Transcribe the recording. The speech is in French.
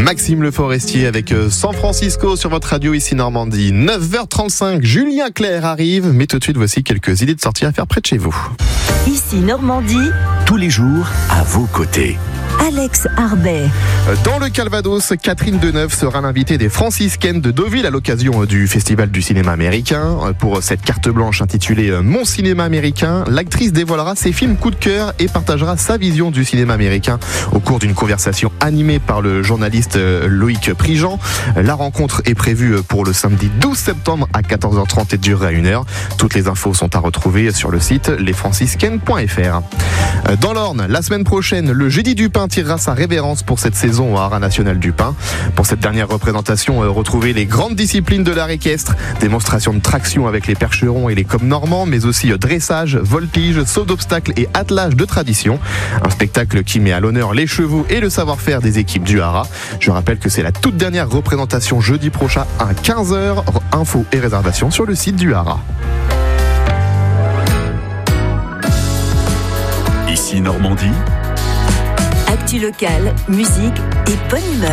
Maxime Le Forestier avec San Francisco sur votre radio ici Normandie. 9h35, Julien Clerc arrive, mais tout de suite voici quelques idées de sortie à faire près de chez vous. Ici Normandie, tous les jours à vos côtés. Alex Arbet. Dans le Calvados, Catherine Deneuve sera l'invitée des franciscaines de Deauville à l'occasion du Festival du cinéma américain. Pour cette carte blanche intitulée Mon cinéma américain, l'actrice dévoilera ses films coup de cœur et partagera sa vision du cinéma américain au cours d'une conversation animée par le journaliste Loïc Prigent. La rencontre est prévue pour le samedi 12 septembre à 14h30 et durera 1 heure. Toutes les infos sont à retrouver sur le site lesfranciscaines.fr. Dans l'Orne, la semaine prochaine, le Jeudi du Pain tirera sa révérence pour cette saison au Haras National du Pain. Pour cette dernière représentation, retrouvez les grandes disciplines de l'art équestre, démonstration de traction avec les percherons et les coms normands, mais aussi dressage, voltige, saut d'obstacles et attelage de tradition. Un spectacle qui met à l'honneur les chevaux et le savoir-faire des équipes du Haras. Je rappelle que c'est la toute dernière représentation jeudi prochain à 15h. Infos et réservations sur le site du Haras. Ici Normandie. Actu locale, musique et bonne humeur.